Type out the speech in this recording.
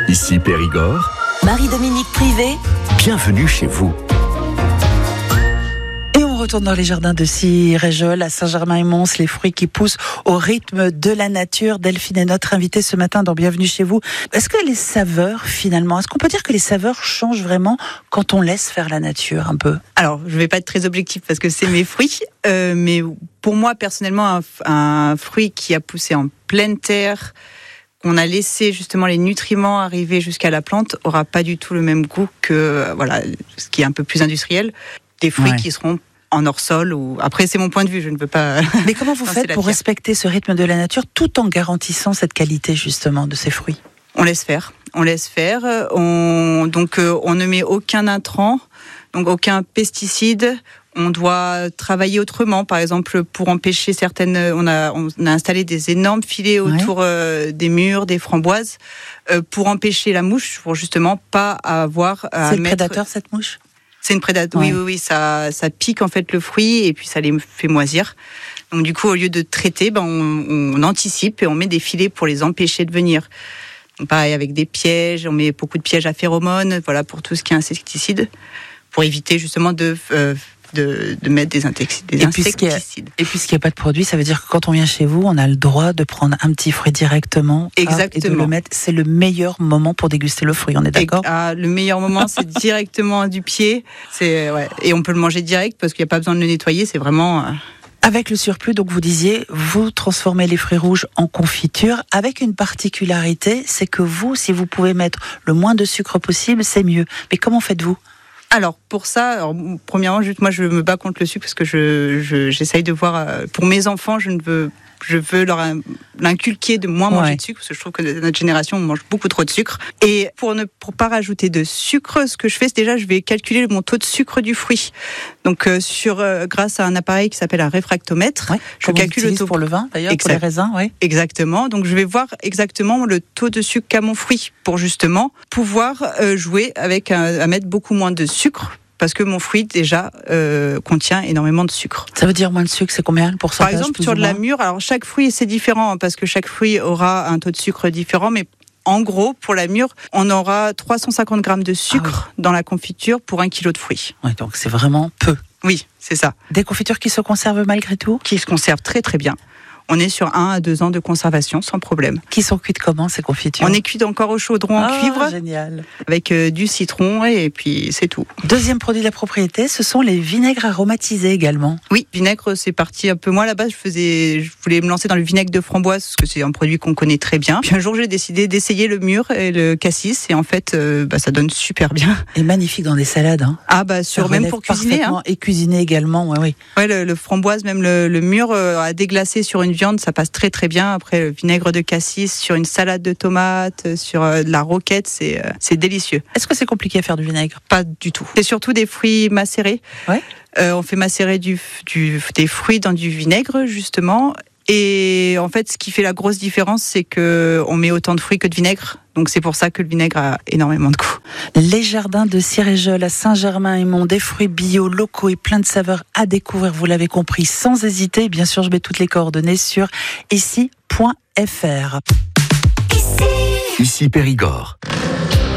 Ici Périgord. Marie-Dominique Privé. Bienvenue chez vous. Et on retourne dans les jardins de Ciréjol, à Saint-Germain-et-Mons, les fruits qui poussent au rythme de la nature. Delphine est notre invitée ce matin dans Bienvenue chez vous. Est-ce que les saveurs, finalement, est-ce qu'on peut dire que les saveurs changent vraiment quand on laisse faire la nature un peu ? Alors, je ne vais pas être très objective parce que c'est mes fruits, mais pour moi, personnellement, un fruit qui a poussé en pleine terre, qu'on a laissé justement les nutriments arriver jusqu'à la plante, aura pas du tout le même goût que ce qui est un peu plus industriel. Des fruits qui seront en hors-sol ou après c'est mon point de vue, je ne veux pas. Mais comment vous faites pour respecter ce rythme de la nature tout en garantissant cette qualité justement de ces fruits ? On laisse faire. On ne met aucun intrant, donc aucun pesticide. On doit travailler autrement, par exemple pour empêcher certaines. On a installé des énormes filets autour des murs, des framboises, pour empêcher la mouche, pour justement pas avoir à mettre. C'est le prédateur cette mouche ? C'est une prédateur. Oui, ça pique en fait le fruit et puis ça les fait moisir. Donc du coup, au lieu de traiter, on anticipe et on met des filets pour les empêcher de venir. Donc, pareil avec des pièges, on met beaucoup de pièges à phéromones, pour tout ce qui est insecticide, pour éviter justement de mettre des insecticides. Et puisqu'il n'y a pas de produit, ça veut dire que quand on vient chez vous, on a le droit de prendre un petit fruit directement. Exactement. Et de le mettre. C'est le meilleur moment pour déguster le fruit, on est d'accord ? Le meilleur moment, c'est directement du pied. Et on peut le manger direct parce qu'il n'y a pas besoin de le nettoyer, c'est vraiment... Avec le surplus, donc vous disiez, vous transformez les fruits rouges en confiture avec une particularité, c'est que vous, si vous pouvez mettre le moins de sucre possible, c'est mieux. Mais comment faites-vous ? Alors pour ça, premièrement, moi je me bats contre le sucre parce que j'essaye de voir pour mes enfants, je veux leur l'inculquer de moins manger de sucre parce que je trouve que dans notre génération on mange beaucoup trop de sucre. Et pour pas rajouter de sucre, ce que je fais, c'est déjà je vais calculer mon taux de sucre du fruit. Donc grâce à un appareil qui s'appelle un réfractomètre, je calcule le taux pour le vin d'ailleurs, pour les raisins, Exactement. Donc je vais voir exactement le taux de sucre qu'a mon fruit pour justement pouvoir jouer avec à mettre beaucoup moins de sucre. Parce que mon fruit, déjà, contient énormément de sucre. Ça veut dire moins de sucre, c'est combien le pourcentage ? Par exemple, sur de la mûre, alors chaque fruit, c'est différent, parce que chaque fruit aura un taux de sucre différent, mais en gros, pour la mûre, on aura 350 grammes de sucre dans la confiture pour 1 kilo de fruits. Ouais, donc c'est vraiment peu. Oui, c'est ça. Des confitures qui se conservent malgré tout ? Qui se conservent très très bien. On est sur 1 à 2 ans de conservation sans problème. Qui sont cuites comment ces confitures ? On est cuites encore au chaudron en cuivre. Génial. Avec du citron et puis c'est tout. Deuxième produit de la propriété, ce sont les vinaigres aromatisés également. Oui, vinaigre c'est parti un peu. Moi là-bas je voulais me lancer dans le vinaigre de framboise parce que c'est un produit qu'on connaît très bien. Puis un jour j'ai décidé d'essayer le mûr et le cassis et en fait ça donne super bien. Et magnifique dans des salades. Même pour cuisiner. Et cuisiner également, oui. Ouais, le framboise, même le mûr à déglacer sur une viande, ça passe très très bien. Après, le vinaigre de cassis sur une salade de tomates, sur de la roquette, c'est délicieux. Est-ce que c'est compliqué à faire du vinaigre ? Pas du tout. C'est surtout des fruits macérés. Ouais. On fait macérer des fruits dans du vinaigre, justement. Et en fait, ce qui fait la grosse différence, c'est qu'on met autant de fruits que de vinaigre. Donc c'est pour ça que le vinaigre a énormément de goût. Les jardins de Ciréjol à Saint-Germain-et-Mons, des fruits bio, locaux et plein de saveurs à découvrir, vous l'avez compris, sans hésiter. Bien sûr, je mets toutes les coordonnées sur ici.fr. Ici Périgord.